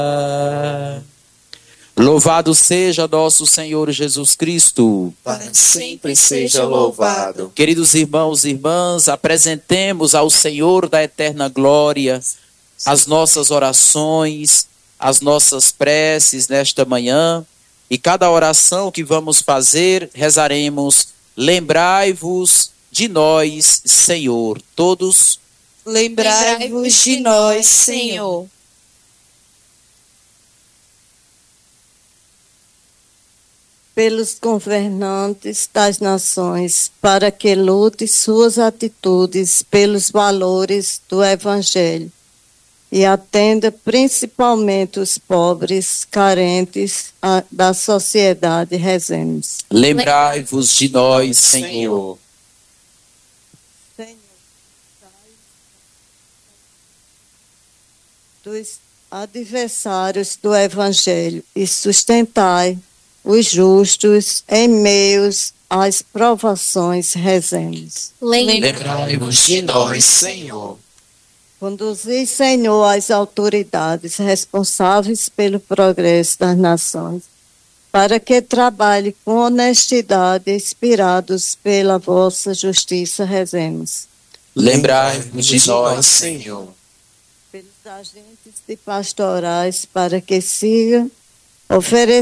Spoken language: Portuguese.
Louvado seja nosso Senhor Jesus Cristo. Para sempre seja louvado. Queridos irmãos e irmãs, apresentemos ao Senhor da eterna glória as nossas orações, as nossas preces nesta manhã. E cada oração que vamos fazer, rezaremos: lembrai-vos de nós, Senhor. Todos. Lembrai-vos de nós, Senhor. Pelos governantes das nações, para que lute suas atitudes pelos valores do Evangelho e atenda principalmente os pobres, carentes da sociedade, rezemos. Lembrai-vos de nós, Senhor. Senhor, dos adversários do Evangelho e sustentai os justos em meio às provações, rezemos. Lembrai-vos de nós, Senhor. Conduzi, Senhor, as autoridades responsáveis pelo progresso das nações, para que trabalhem com honestidade, inspirados pela vossa justiça, rezemos. Lembrai-vos de nós, Senhor. Pelos agentes de pastorais, para que sigam oferecendo